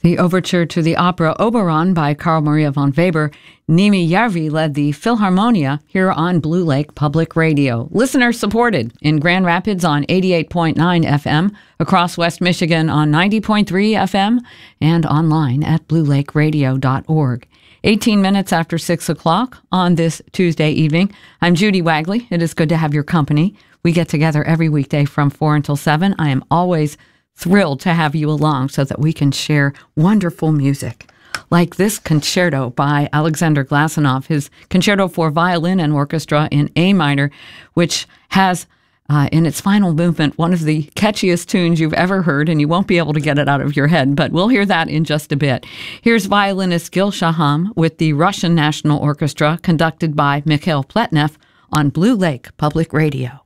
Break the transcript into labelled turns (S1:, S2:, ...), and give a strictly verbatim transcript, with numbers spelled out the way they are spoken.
S1: The overture to the opera Oberon by Carl Maria von Weber. Nimi Järvi led the Philharmonia here on Blue Lake Public Radio. Listener supported in Grand Rapids on eighty-eight point nine F M, across West Michigan on ninety point three F M, and online at blue lake radio dot org. eighteen minutes after six o'clock on this Tuesday evening. I'm Judy Wagley. It is good to have your company. We get together every weekday from four until seven. I am always thrilled to have you along so that we can share wonderful music like this concerto by Alexander Glasenov, his concerto for violin and orchestra in A minor, which has uh, in its final movement one of the catchiest tunes you've ever heard, and you won't be able to get it out of your head, but we'll hear that in just a bit. Here's violinist Gil Shaham with the Russian National Orchestra, conducted by Mikhail Pletnev on Blue Lake Public Radio.